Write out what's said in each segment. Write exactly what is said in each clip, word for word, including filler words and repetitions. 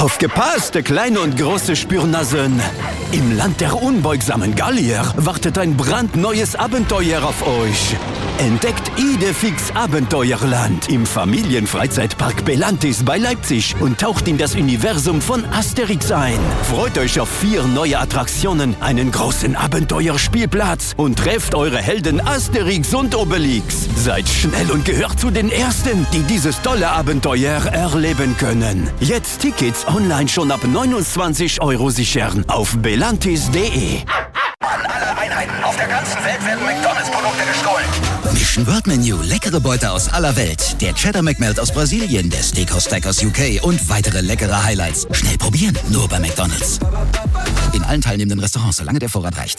Aufgepasst, kleine und große Spürnasen! Im Land der unbeugsamen Gallier wartet ein brandneues Abenteuer auf euch. Entdeckt Idefix Abenteuerland im Familienfreizeitpark Belantis bei Leipzig und taucht in das Universum von Asterix ein. Freut euch auf vier neue Attraktionen, einen großen Abenteuerspielplatz und trefft eure Helden Asterix und Obelix. Seid schnell und gehört zu den Ersten, die dieses tolle Abenteuer erleben können. Jetzt Tickets online schon ab neunundzwanzig Euro sichern auf belantis punkt de. An alle Einheiten auf der ganzen Welt werden McDonalds-Produkte gestohlen. Mission World Menu, leckere Beute aus aller Welt. Der Cheddar McMelt aus Brasilien, der Steakhouse Stack aus U K und weitere leckere Highlights. Schnell probieren, nur bei McDonalds. In allen teilnehmenden Restaurants, solange der Vorrat reicht.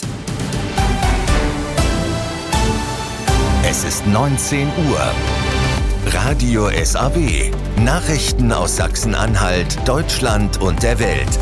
Es ist neunzehn Uhr. Radio S A W. Nachrichten aus Sachsen-Anhalt, Deutschland und der Welt.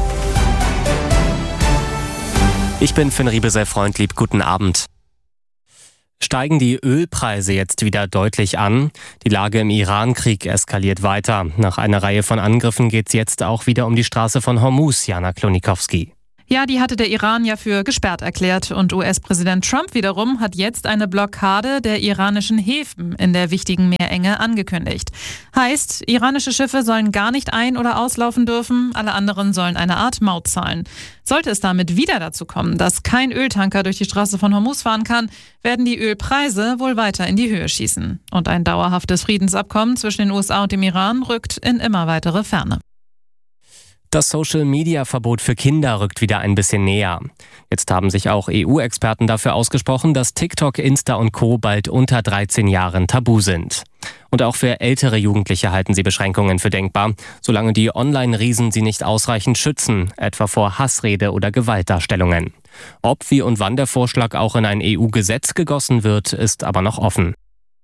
Ich bin Finn Riebesell-Freundlieb. Guten Abend. Steigen die Ölpreise jetzt wieder deutlich an? Die Lage im Iran-Krieg eskaliert weiter. Nach einer Reihe von Angriffen geht es jetzt auch wieder um die Straße von Hormuz, Jana Klonikowski. Ja, die hatte der Iran ja für gesperrt erklärt und U S-Präsident Trump wiederum hat jetzt eine Blockade der iranischen Häfen in der wichtigen Meerenge angekündigt. Heißt, iranische Schiffe sollen gar nicht ein- oder auslaufen dürfen, alle anderen sollen eine Art Maut zahlen. Sollte es damit wieder dazu kommen, dass kein Öltanker durch die Straße von Hormuz fahren kann, werden die Ölpreise wohl weiter in die Höhe schießen. Und ein dauerhaftes Friedensabkommen zwischen den U S A und dem Iran rückt in immer weitere Ferne. Das Social-Media-Verbot für Kinder rückt wieder ein bisschen näher. Jetzt haben sich auch E U-Experten dafür ausgesprochen, dass TikTok, Insta und Co. bald unter dreizehn Jahren tabu sind. Und auch für ältere Jugendliche halten sie Beschränkungen für denkbar, solange die Online-Riesen sie nicht ausreichend schützen, etwa vor Hassrede oder Gewaltdarstellungen. Ob, wie und wann der Vorschlag auch in ein E U-Gesetz gegossen wird, ist aber noch offen.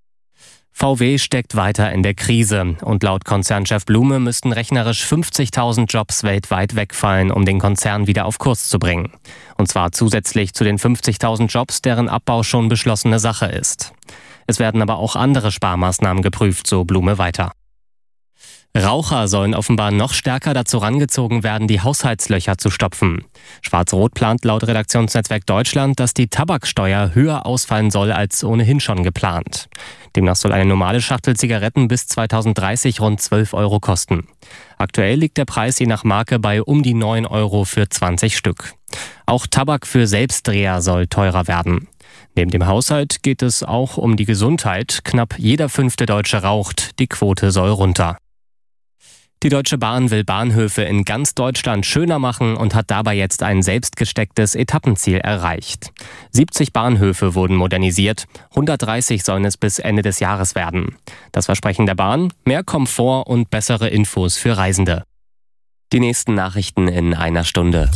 V W steckt weiter in der Krise und laut Konzernchef Blume müssten rechnerisch fünfzigtausend Jobs weltweit wegfallen, um den Konzern wieder auf Kurs zu bringen. Und zwar zusätzlich zu den fünfzigtausend Jobs, deren Abbau schon beschlossene Sache ist. Es werden aber auch andere Sparmaßnahmen geprüft, so Blume weiter. Raucher sollen offenbar noch stärker dazu rangezogen werden, die Haushaltslöcher zu stopfen. Schwarz-Rot plant laut Redaktionsnetzwerk Deutschland, dass die Tabaksteuer höher ausfallen soll als ohnehin schon geplant. Demnach soll eine normale Schachtel Zigaretten bis zweitausenddreißig rund zwölf Euro kosten. Aktuell liegt der Preis je nach Marke bei um die neun Euro für zwanzig Stück. Auch Tabak für Selbstdreher soll teurer werden. Neben dem Haushalt geht es auch um die Gesundheit. Knapp jeder fünfte Deutsche raucht. Die Quote soll runter. Die Deutsche Bahn will Bahnhöfe in ganz Deutschland schöner machen und hat dabei jetzt ein selbstgestecktes Etappenziel erreicht. siebzig Bahnhöfe wurden modernisiert, hundertdreißig sollen es bis Ende des Jahres werden. Das Versprechen der Bahn: mehr Komfort und bessere Infos für Reisende. Die nächsten Nachrichten in einer Stunde.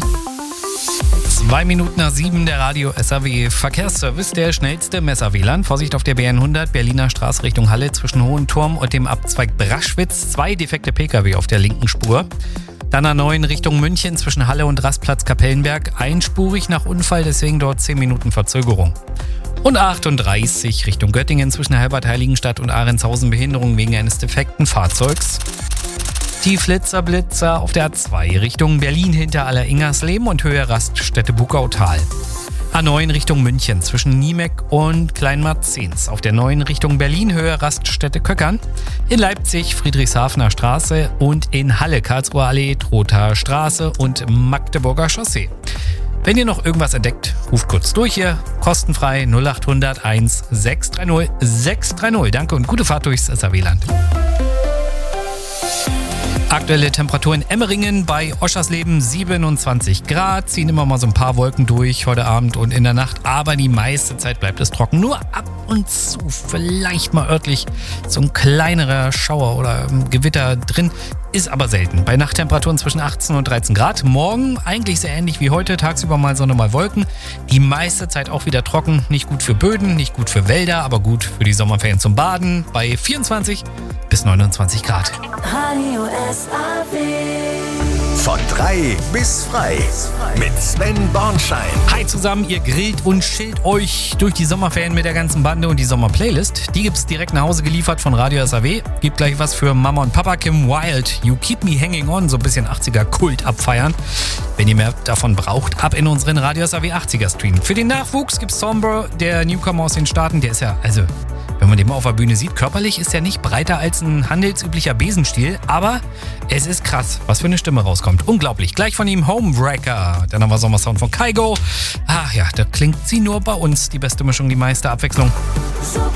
Zwei Minuten nach sieben, der Radio S A W Verkehrsservice, der schnellste im S A W-Land. Vorsicht auf der B N hundert, Berliner Straße Richtung Halle zwischen Hohenturm und dem Abzweig Braschwitz. Zwei defekte Pkw auf der linken Spur. Dann A neun Richtung München zwischen Halle und Rastplatz Kapellenberg. Einspurig nach Unfall, deswegen dort zehn Minuten Verzögerung. Und A achtunddreißig Richtung Göttingen zwischen Herbert-Heiligenstadt und Ahrentshausen, Behinderung wegen eines defekten Fahrzeugs. Die Flitzer-Blitzer auf der A zwei Richtung Berlin hinter Aller-Ingersleben und Höhe Raststätte Bugautal. A neun Richtung München zwischen Niemeck und Kleinmarzens. Auf der neun Richtung Berlin Höhe Raststätte Köckern. In Leipzig Friedrichshafener Straße und in Halle Karlsruher Allee, Trothaer Straße und Magdeburger Chaussee. Wenn ihr noch irgendwas entdeckt, ruft kurz durch hier. Kostenfrei null acht hundert eins sechs drei null sechs drei null. Danke und gute Fahrt durchs S A W-Land. Aktuelle Temperatur in Emmeringen bei Oschersleben siebenundzwanzig Grad. Ziehen immer mal so ein paar Wolken durch heute Abend und in der Nacht. Aber die meiste Zeit bleibt es trocken. Nur ab und zu vielleicht mal örtlich so ein kleinerer Schauer oder Gewitter drin. Ist aber selten. Bei Nachttemperaturen zwischen achtzehn und dreizehn Grad. Morgen eigentlich sehr ähnlich wie heute. Tagsüber mal Sonne, mal Wolken. Die meiste Zeit auch wieder trocken. Nicht gut für Böden, nicht gut für Wälder, aber gut für die Sommerferien zum Baden. Bei vierundzwanzig bis neunundzwanzig Grad. Radio S A W. Von drei bis frei. Mit Sven Bornschein. Hi zusammen, ihr grillt und chillt euch durch die Sommerferien mit der ganzen Bande und die Sommerplaylist. Die gibt's direkt nach Hause geliefert von Radio S A W. Gibt gleich was für Mama und Papa. Kim Wilde, You Keep Me Hanging On, so ein bisschen achtziger-Kult abfeiern. Wenn ihr mehr davon braucht, ab in unseren Radio S A W achtziger-Stream. Für den Nachwuchs gibt's Sombra, der Newcomer aus den Staaten. Der ist ja, also, wenn man den mal auf der Bühne sieht, körperlich ist er nicht breiter als ein handelsüblicher Besenstiel. Aber es ist krass, was für eine Stimme rauskommt. Unglaublich. Gleich von ihm Homebreaker. Dann haben wir Sommersound von Kygo. Ach ja, da klingt sie nur bei uns. Die beste Mischung, die meiste Abwechslung.